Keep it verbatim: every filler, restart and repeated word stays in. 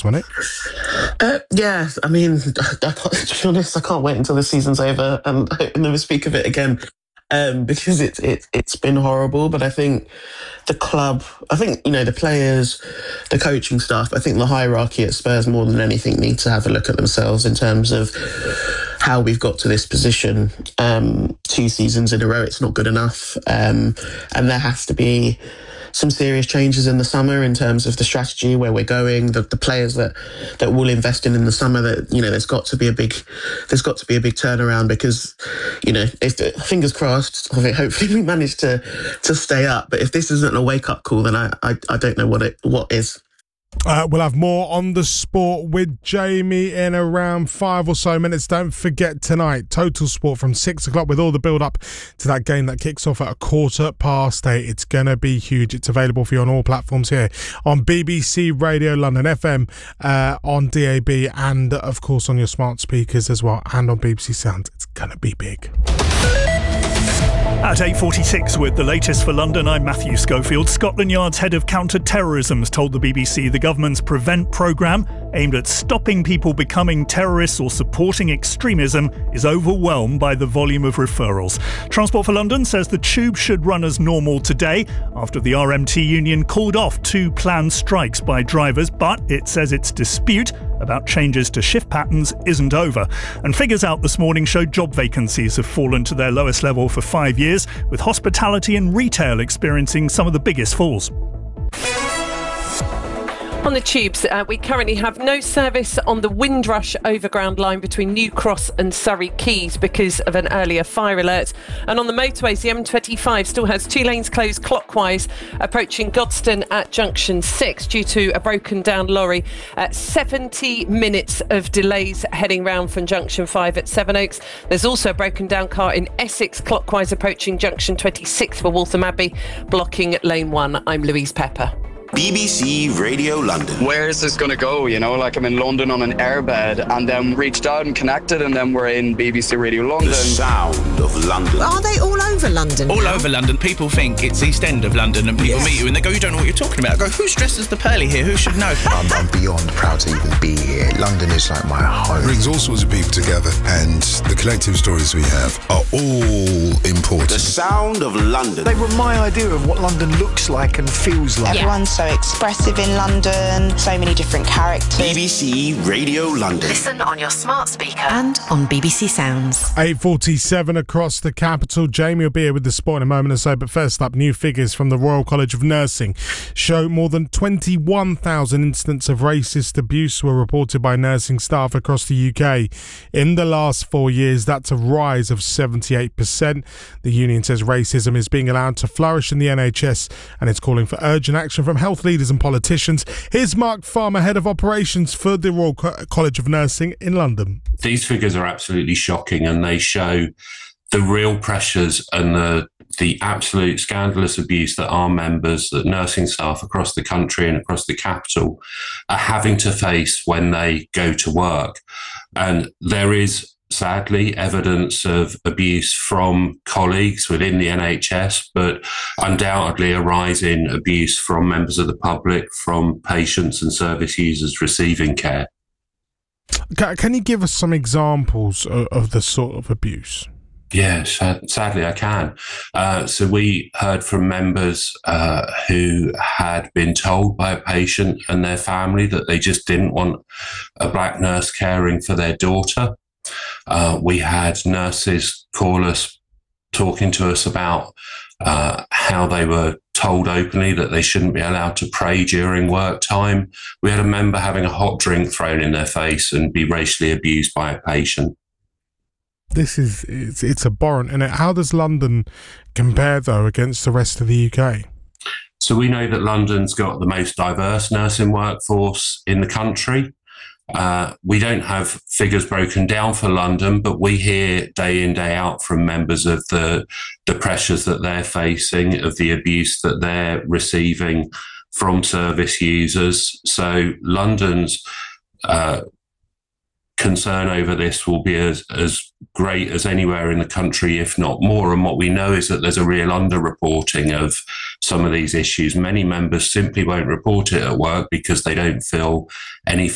was, wasn't it? Uh, yeah, I mean, I can't, to be honest, I can't wait until the season's over and I never speak of it again. Um, because it's it, it's been horrible, but I think the club, I think, you know, the players, the coaching staff, I think the hierarchy at Spurs more than anything need to have a look at themselves in terms of how we've got to this position. Um, two seasons in a row, it's not good enough. Um, and there has to be some serious changes in the summer in terms of the strategy, where we're going, the, the players that, that we'll invest in in the summer. That, you know, there's got to be a big, there's got to be a big turnaround because, you know, if the, fingers crossed, I think hopefully we manage to to stay up. But if this isn't a wake up call, then I I, I don't know what it what is. Uh, we'll have more on the sport with Jamie in around five or so minutes. Don't forget tonight, Total Sport from six o'clock with all the build-up to that game that kicks off at a quarter past eight. It's going to be huge. It's available for you on all platforms here on B B C Radio London, F M, uh, on D A B, and, of course, on your smart speakers as well, and on B B C Sounds. It's going to be big. At eight forty-six with the latest for London, I'm Matthew Schofield. Scotland Yard's head of counter-terrorism has told the B B C the government's Prevent programme, aimed at stopping people becoming terrorists or supporting extremism, is overwhelmed by the volume of referrals. Transport for London says the tube should run as normal today after the R M T union called off two planned strikes by drivers, but it says its dispute about changes to shift patterns isn't over. And figures out this morning show job vacancies have fallen to their lowest level for five years, with hospitality and retail experiencing some of the biggest falls. On the tubes, uh, we currently have no service on the Windrush Overground line between New Cross and Surrey Quays because of an earlier fire alert. And on the motorways, the M twenty-five still has two lanes closed clockwise approaching Godstone at junction six due to a broken down lorry. Uh, seventy minutes of delays heading round from junction five at Sevenoaks. There's also a broken down car in Essex clockwise approaching junction twenty-six for Waltham Abbey, blocking lane one. I'm Louise Pepper. B B C Radio London. Where is this going to go? You know, like I'm in London on an airbed and then reached out and connected and then we're in B B C Radio London. The sound of London. Are they all over London? All now? over London. People think it's East End of London and people yes. meet you and they go, you don't know what you're talking about. I go, who's dressed as the Pearly here? Who should know? I'm, I'm beyond proud to even be here. London is like my home. Brings all sorts of people together and the collective stories we have are all important. The sound of London. They were my idea of what London looks like and feels like. Yeah. Everyone's so expressive in London, so many different characters. B B C Radio London. Listen on your smart speaker and on B B C Sounds. eight forty-seven across the capital. Jamie will be here with the sport in a moment or so, but first up, new figures from the Royal College of Nursing show more than twenty-one thousand incidents of racist abuse were reported by nursing staff across the U K in the last four years. That's a rise of seventy-eight percent. The union says racism is being allowed to flourish in the N H S and it's calling for urgent action from health leaders and politicians. Here's Mark Farmer, Head of Operations for the Royal College of Nursing in London. These figures are absolutely shocking and they show the real pressures and the the absolute scandalous abuse that our members, that nursing staff across the country and across the capital are having to face when they go to work. And there is sadly evidence of abuse from colleagues within the N H S, but undoubtedly a rise in abuse from members of the public, from patients and service users receiving care. Can you give us some examples of, of the sort of abuse? Yes, sadly I can. Uh, so we heard from members uh, who had been told by a patient and their family that they just didn't want a black nurse caring for their daughter. Uh, we had nurses call us, talking to us about uh, how they were told openly that they shouldn't be allowed to pray during work time. We had a member having a hot drink thrown in their face and be racially abused by a patient. This is, it's, it's abhorrent, isn't it? How does London compare, though, against the rest of the U K? So we know that London's got the most diverse nursing workforce in the country. Uh, we don't have figures broken down for London, but we hear day in, day out from members of the, the pressures that they're facing, of the abuse that they're receiving from service users. So London's uh, concern over this will be as, as great as anywhere in the country, if not more. And what we know is that there's a real underreporting of some of these issues. Many members simply won't report it at work because they don't feel any